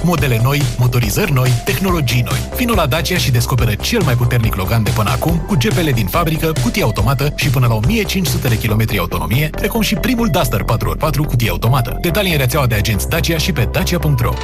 Modele noi, motorizări noi, tehnologii noi. Vino la Dacia și descoperă cel mai puternic Logan de până acum, cu GPL din fabrică, cutie automată și până la 1500 de kilometri autonomie, precum și primul Duster 4x4 cutie automată. Detalii în rețeaua de agenți Dacia și pe dacia.ro.